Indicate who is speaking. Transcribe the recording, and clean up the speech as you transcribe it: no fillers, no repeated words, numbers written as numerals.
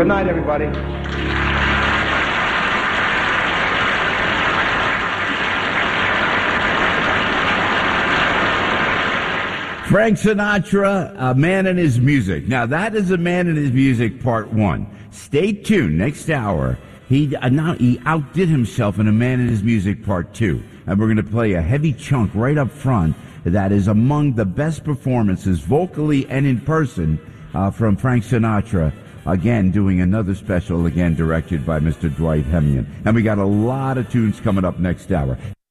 Speaker 1: Good night, everybody.
Speaker 2: Frank Sinatra, A Man and His Music. Now, that is A Man and His Music Part 1. Stay tuned. Next hour, he outdid himself in A Man and His Music Part 2. And we're going to play a heavy chunk right up front that is among the best performances, vocally and in person, from Frank Sinatra. Again, doing another special, again directed by Mr. Dwight Hemian. And we got a lot of tunes coming up next hour.